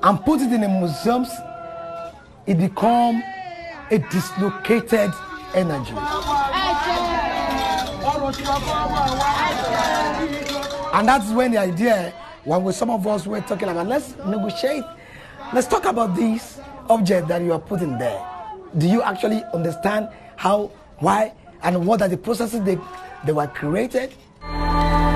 and put it in the museums, it become a dislocated energy. And that's when the idea, when some of us were talking about, let's negotiate, let's talk about this object that you are putting there. Do you actually understand how, why, and what are the processes they were created?